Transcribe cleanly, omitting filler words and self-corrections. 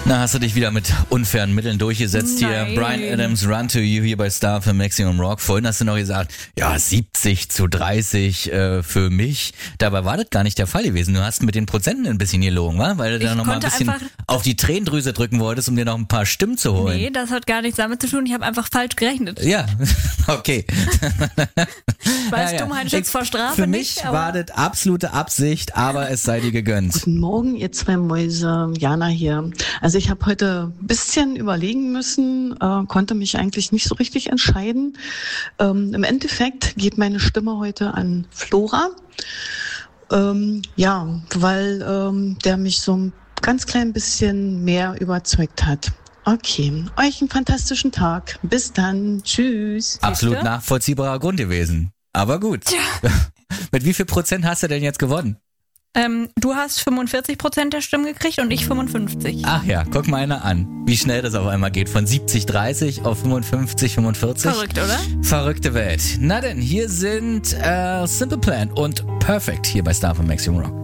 Na, hast du dich wieder mit unfairen Mitteln durchgesetzt hier. Bryan Adams, Run to You hier bei Star für Maximum Rock. Vorhin hast du noch gesagt, ja, 70-30 für mich. Dabei war das gar nicht der Fall gewesen. Du hast mit den Prozenten ein bisschen gelogen, wa? Weil du da noch mal ein bisschen auf die Tränendrüse drücken wolltest, um dir noch ein paar Stimmen zu holen. Nee, das hat gar nichts damit zu tun. Ich habe einfach falsch gerechnet. Ja, okay. Ich weiß, Dummheit schützt vor Strafe für mich nicht, war das absolute Absicht, aber es sei dir gegönnt. Guten Morgen, ihr zwei Mäuse. Jana hier. Also ich habe heute ein bisschen überlegen müssen, konnte mich eigentlich nicht so richtig entscheiden. Im Endeffekt geht meine Stimme heute an Flora. Weil der mich so ein ganz klein bisschen mehr überzeugt hat. Okay, euch einen fantastischen Tag. Bis dann. Tschüss. Absolut nachvollziehbarer Grund gewesen. Aber gut. Tja. Mit wie viel Prozent hast du denn jetzt gewonnen? Du hast 45% der Stimmen gekriegt und ich 55. Ach ja, guck mal einer an. Wie schnell das auf einmal geht. Von 70-30 auf 55-45. Verrückt, oder? Verrückte Welt. Na denn, hier sind Simple Plan und Perfect hier bei Star von Maximum Rock.